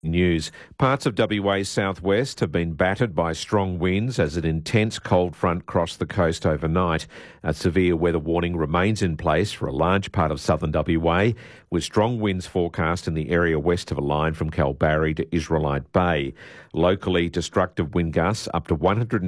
News. Parts of WA's southwest have been battered by strong winds as an intense cold front crossed the coast overnight. A severe weather warning remains in place for a large part of southern WA, with strong winds forecast in the area west of a line from Kalbarri to Israelite Bay. Locally, destructive wind gusts up to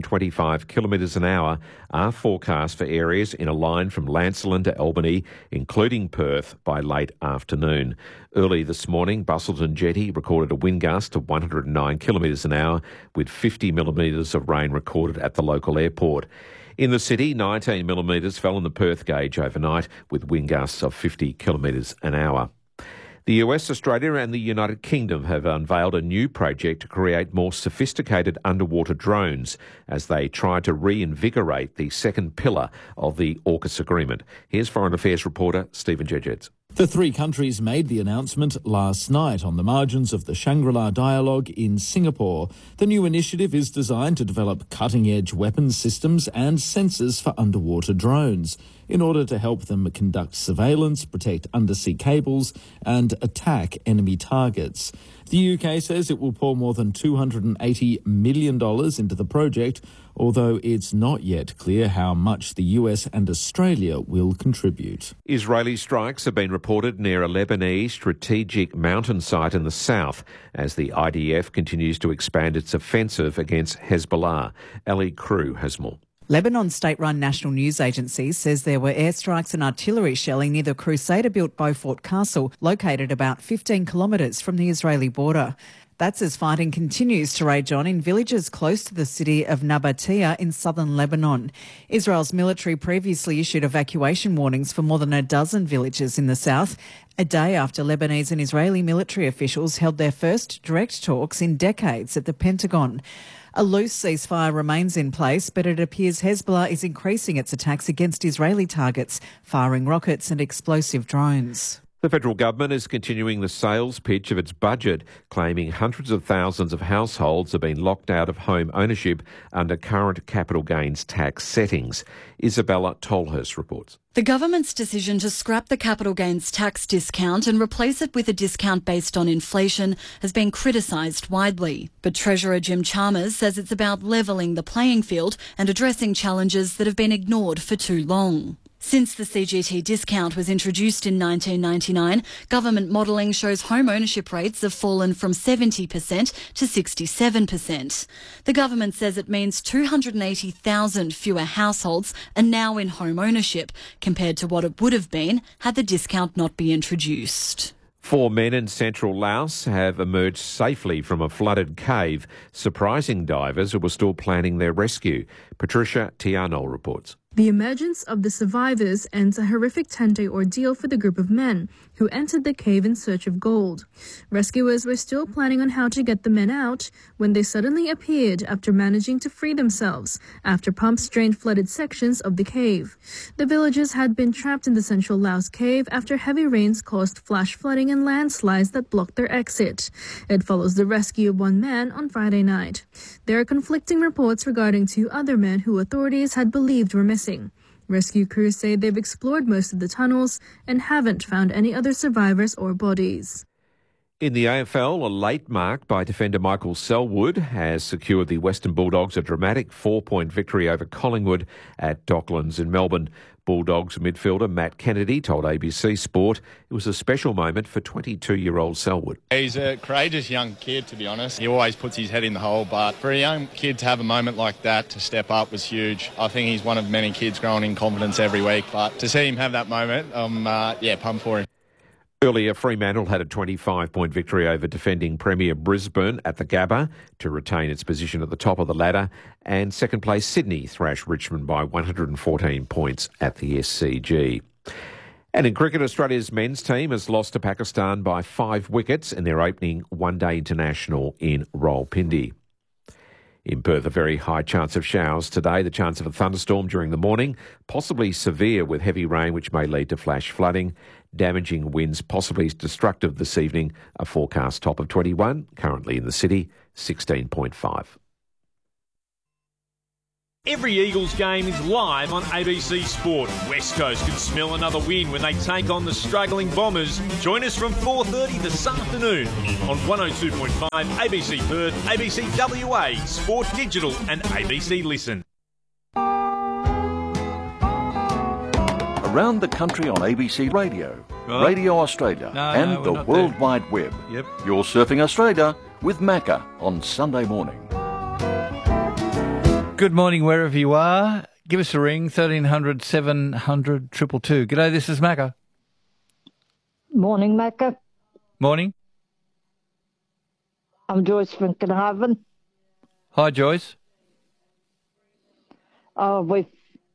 125 kilometres an hour are forecast for areas in a line from Lancelin to Albany, including Perth, by late afternoon. Early this morning, Busselton Jetty recorded a wind gust of 109 kilometres an hour, with 50 millimetres of rain recorded at the local airport. In the city, 19 millimetres fell in the Perth gauge overnight, with wind gusts of 50 kilometres an hour. The US, Australia and the United Kingdom have unveiled a new project to create more sophisticated underwater drones as they try to reinvigorate the second pillar of the AUKUS agreement. Here's Foreign Affairs reporter Stephen Jedgetts. The three countries made the announcement last night on the margins of the Shangri-La Dialogue in Singapore. The new initiative is designed to develop cutting-edge weapons systems and sensors for underwater drones in order to help them conduct surveillance, protect undersea cables and attack enemy targets. The UK says it will pour more than $280 million into the project, although it's not yet clear how much the US and Australia will contribute. Israeli strikes have been reported near a Lebanese strategic mountain site in the south as the IDF continues to expand its offensive against Hezbollah. Ali Crew has more. Lebanon's state-run national news agency says there were airstrikes and artillery shelling near the Crusader-built Beaufort Castle, located about 15 kilometres from the Israeli border. That's as fighting continues to rage on in villages close to the city of Nabatea in southern Lebanon. Israel's military previously issued evacuation warnings for more than a dozen villages in the south, a day after Lebanese and Israeli military officials held their first direct talks in decades at the Pentagon. A loose ceasefire remains in place, but it appears Hezbollah is increasing its attacks against Israeli targets, firing rockets and explosive drones. The federal government is continuing the sales pitch of its budget, claiming hundreds of thousands of households have been locked out of home ownership under current capital gains tax settings. Isabella Tolhurst reports. The government's decision to scrap the capital gains tax discount and replace it with a discount based on inflation has been criticised widely. But Treasurer Jim Chalmers says it's about levelling the playing field and addressing challenges that have been ignored for too long. Since the CGT discount was introduced in 1999, government modelling shows home ownership rates have fallen from 70% to 67%. The government says it means 280,000 fewer households are now in home ownership compared to what it would have been had the discount not been introduced. 4 men in central Laos have emerged safely from a flooded cave, surprising divers who were still planning their rescue. Patricia Tiano reports. The emergence of the survivors ends a horrific 10-day ordeal for the group of men who entered the cave in search of gold. Rescuers were still planning on how to get the men out when they suddenly appeared after managing to free themselves after pumps drained flooded sections of the cave. The villagers had been trapped in the central Laos cave after heavy rains caused flash flooding and landslides that blocked their exit. It follows the rescue of one man on Friday night. There are conflicting reports regarding 2 other men who authorities had believed were missing. Rescue crews say they've explored most of the tunnels and haven't found any other survivors or bodies. In the AFL, a late mark by defender Michael Selwood has secured the Western Bulldogs a dramatic 4-point victory over Collingwood at Docklands in Melbourne. Bulldogs midfielder Matt Kennedy told ABC Sport it was a special moment for 22-year-old Selwood. He's a courageous young kid, to be honest. He always puts his head in the hole, but for a young kid to have a moment like that, to step up, was huge. I think he's one of many kids growing in confidence every week, but to see him have that moment, I'm pumped for him. Earlier, Fremantle had a 25-point victory over defending Premier Brisbane at the Gabba to retain its position at the top of the ladder, and second place Sydney thrashed Richmond by 114 points at the SCG. And in cricket, Australia's men's team has lost to Pakistan by 5 wickets in their opening one-day international in Rawalpindi. In Perth, a very high chance of showers today. The chance of a thunderstorm during the morning, possibly severe with heavy rain which may lead to flash flooding. Damaging winds, possibly destructive this evening. A forecast top of 21, currently in the city, 16.5. Every Eagles game is live on ABC Sport. West Coast can smell another win when they take on the struggling Bombers. Join us from 4:30 this afternoon on 102.5 ABC Perth, ABC WA, Sport Digital and ABC Listen. Around the country on ABC Radio, Radio Australia and the World Wide Web. Yep. You're surfing Australia with Macca on Sunday morning. Good morning wherever you are. Give us a ring, 1300 700 222. G'day, this is Macca. Morning, Macca. Morning. I'm Joyce from Carnarvon. Hi, Joyce. We've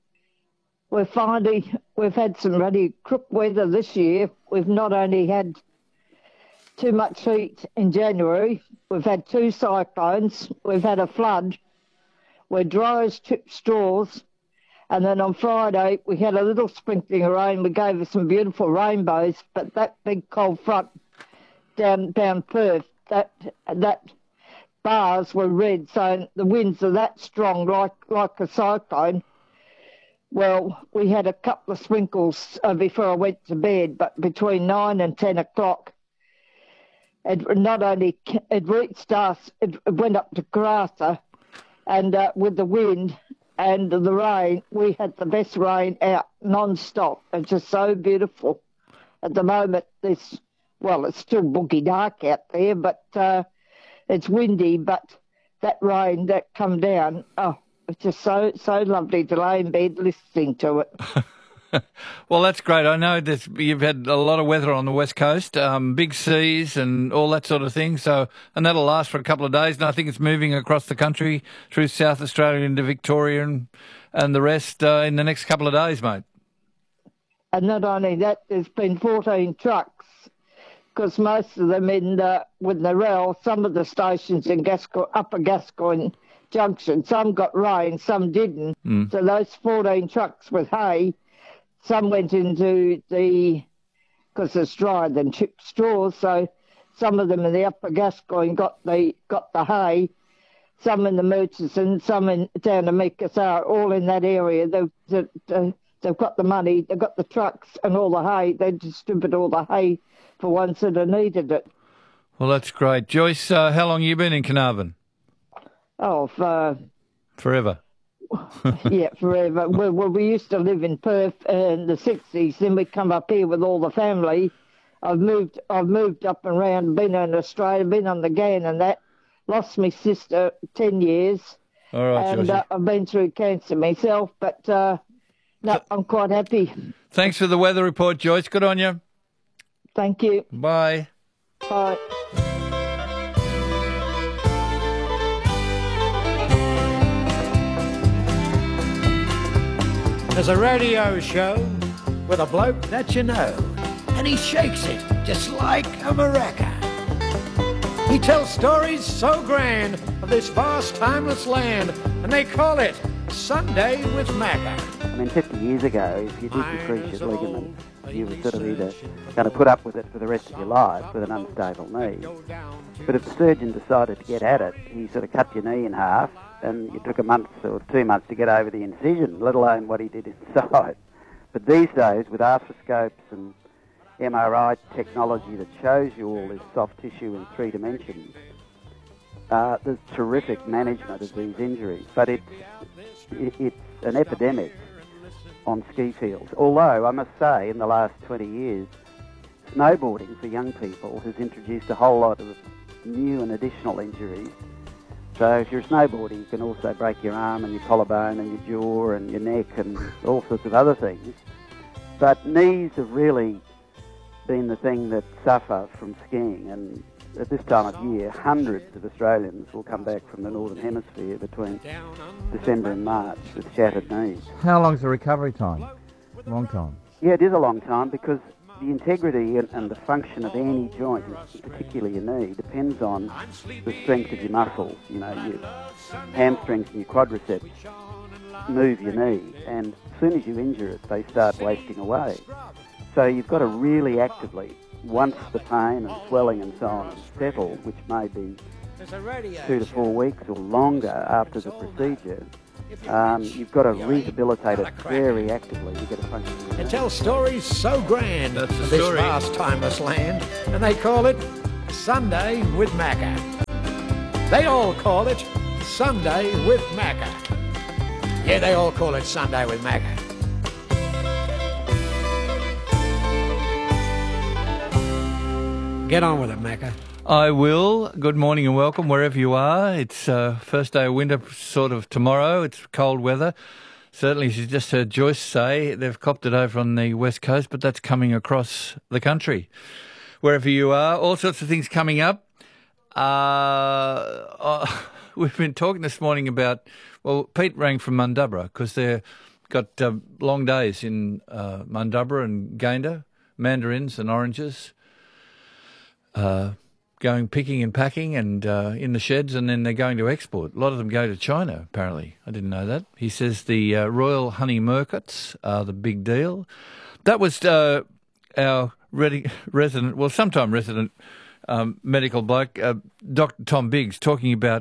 had some really crook weather this year. We've not only had too much heat in January, we've had 2 cyclones, we've had a flood. We're dry as chipped straws. And then on Friday, we had a little sprinkling of rain. We gave us some beautiful rainbows, but that big cold front down Perth, that bars were red, so the winds are that strong, like a cyclone. Well, we had a couple of sprinkles before I went to bed, but between 9 and 10 o'clock, it reached us, it went up to Karratha. And with the wind and the rain, we had the best rain out non-stop. It's just so beautiful. At the moment, it's still boogie dark out there, but it's windy. But that rain that come down, it's just so lovely to lay in bed listening to it. Well, that's great. I know that you've had a lot of weather on the West Coast, big seas and all that sort of thing. And that'll last for a couple of days. And I think it's moving across the country through South Australia into Victoria and the rest in the next couple of days, mate. And not only that, there's been 14 trucks, because most of them with the rail, some of the stations in Upper Gascoyne Junction, some got rain, some didn't. So those 14 trucks with hay, some went into because it's drier than chipped straws, so some of them in the Upper Gascoyne got the hay, some in the Murchison, some down to Meekasar, all in that area. They've got the money, they've got the trucks and all the hay. They distribute all the hay for ones that have needed it. Well, that's great. Joyce, how long have you been in Carnarvon? Forever. Yeah, forever. Well, we used to live in Perth in the 60s. Then we come up here with all the family. I've moved up and around, been in Australia, been on the Ghan and that. Lost my sister 10 years. All right, and I've been through cancer myself, but I'm quite happy. Thanks for the weather report, Joyce. Good on you. Thank you. Bye. Bye. There's a radio show with a bloke that you know, and he shakes it just like a maraca. He tells stories so grand of this vast, timeless land, and they call it Sunday with Macca. I mean, 50 years ago, if you did your cruciate ligaments, you were sort of either going to put up with it for the rest of your life with an unstable knee. But if the surgeon decided to get at it, he sort of cut your knee in half, and it took a month or 2 months to get over the incision, let alone what he did inside. But these days, with arthroscopes and MRI technology that shows you all this soft tissue in 3 dimensions, there's terrific management of these injuries. But it's an epidemic on ski fields. Although, I must say, in the last 20 years, snowboarding for young people has introduced a whole lot of new and additional injuries. So if you're a snowboarder, you can also break your arm and your collarbone and your jaw and your neck and all sorts of other things. But knees have really been the thing that suffer from skiing, and at this time of year, hundreds of Australians will come back from the Northern Hemisphere between December and March with shattered knees. How long's the recovery time? Long time? Yeah, it is a long time, because the integrity and the function of any joint, particularly your knee, depends on the strength of your muscles. You know, your hamstrings and your quadriceps move your knee, and as soon as you injure it, they start wasting away. So you've got to really actively, once the pain and swelling and so on settle, which may be 2 to 4 weeks or longer after the procedure, You've got to rehabilitate it very actively to get a function. It tells stories so grand That's the of this story. vast, timeless land, and they call it Sunday with Macca. They all call it Sunday with Macca. Yeah, they all call it Sunday with Macca. Get on with it, Macca. I will. Good morning and welcome wherever you are. It's first day of winter sort of tomorrow. It's cold weather. Certainly, as you just heard Joyce say, they've copped it over on the west coast, but that's coming across the country. Wherever you are, all sorts of things coming up. We've been talking this morning about, well, Pete rang from Mundubbera because they've got long days in Mundubbera and Gayndah, mandarins and oranges. Going picking and packing and in the sheds, and then they're going to export. A lot of them go to China, apparently. I didn't know that. He says the Royal Honey Murcuts are the big deal. That was our resident, well, sometime resident medical bloke, Dr. Tom Biggs, talking about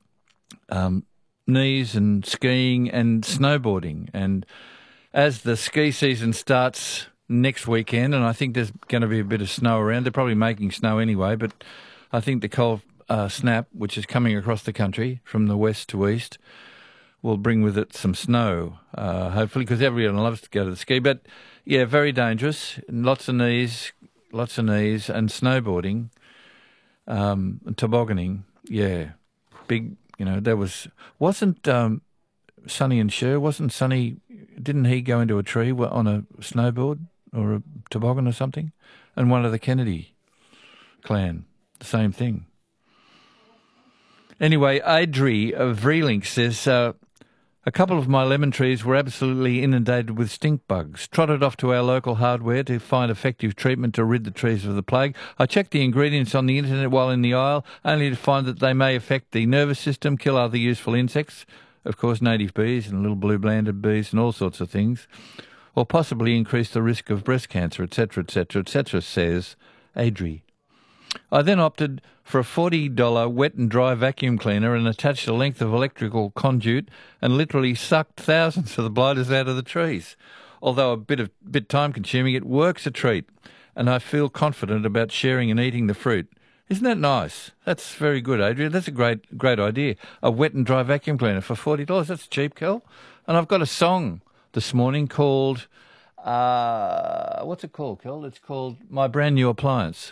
knees and skiing and snowboarding. And as the ski season starts next weekend, and I think there's going to be a bit of snow around. They're probably making snow anyway, but I think the cold snap, which is coming across the country from the west to east, will bring with it some snow, hopefully, because everyone loves to go to the ski. But, yeah, very dangerous. Lots of knees, and snowboarding, and tobogganing. Yeah, big, there wasn't Sonny and Cher, didn't he go into a tree on a snowboard or a toboggan or something? And one of the Kennedy clan, the same thing. Anyway, Adri of Vreelink says, a couple of my lemon trees were absolutely inundated with stink bugs. Trotted off to our local hardware to find effective treatment to rid the trees of the plague. I checked the ingredients on the internet while in the aisle, only to find that they may affect the nervous system, kill other useful insects, of course, native bees and little blue-banded bees and all sorts of things, or possibly increase the risk of breast cancer, etc., etc., etc., says Adri. I then opted for a $40 wet and dry vacuum cleaner and attached a length of electrical conduit and literally sucked thousands of the blighters out of the trees. Although a bit time-consuming, it works a treat, and I feel confident about sharing and eating the fruit. Isn't that nice? That's very good, Adrian. That's a great idea. A wet and dry vacuum cleaner for $40. That's cheap, Kel. And I've got a song this morning called, what's it called, Kel? It's called My Brand New Appliance.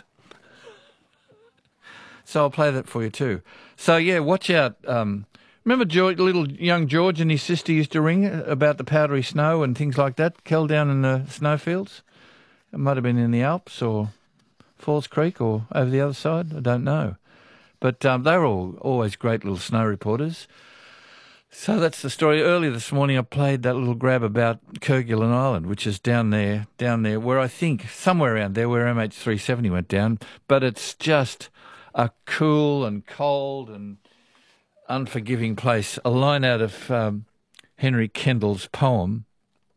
So I'll play that for you too. So, yeah, watch out. Remember little young George and his sister used to ring about the powdery snow and things like that, Kel, down in the snowfields? It might have been in the Alps or Falls Creek or over the other side, I don't know. But they were always great little snow reporters. So that's the story. Earlier this morning I played that little grab about Kerguelen Island, which is down there where I think, somewhere around there where MH370 went down. But it's just a cool and cold and unforgiving place. A line out of Henry Kendall's poem,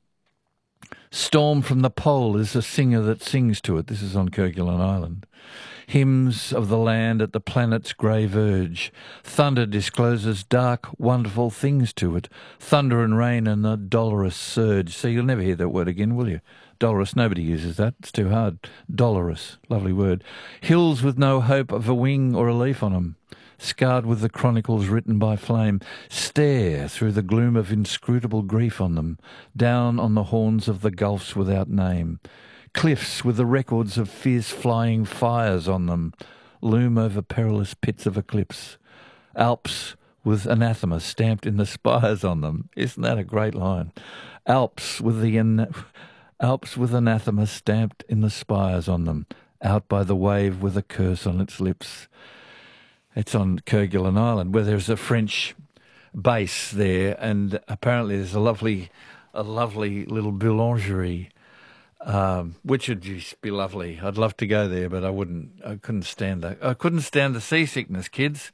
Storm from the Pole is a singer that sings to it. This is on Kerguelen Island. Hymns of the land at the planet's grey verge. Thunder discloses dark, wonderful things to it. Thunder and rain and the dolorous surge. See, you'll never hear that word again, will you? Dolorous, nobody uses that. It's too hard. Dolorous, lovely word. Hills with no hope of a wing or a leaf on them. Scarred with the chronicles written by flame, stare through the gloom of inscrutable grief on them, down on the horns of the gulfs without name. Cliffs with the records of fierce flying fires on them, loom over perilous pits of eclipse. Alps with anathema stamped in the spires on them. Isn't that a great line? Alps with anathema stamped in the spires on them, out by the wave with a curse on its lips. It's on Kerguelen Island, where there's a French base there, and apparently there's a lovely little boulangerie, which would just be lovely. I'd love to go there, but I couldn't stand that. I couldn't stand the seasickness, kids.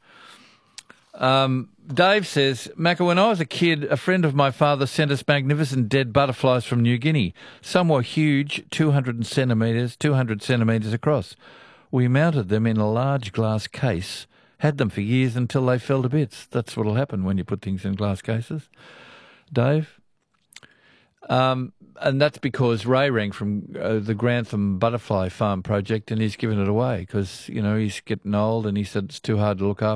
Dave says, Macca, when I was a kid, a friend of my father sent us magnificent dead butterflies from New Guinea. Some were huge, 200 centimetres across. We mounted them in a large glass case, had them for years until they fell to bits. That's what'll happen when you put things in glass cases. Dave. And that's because Ray rang from the Grantham Butterfly Farm project, and he's given it away because, he's getting old, and he said it's too hard to look after.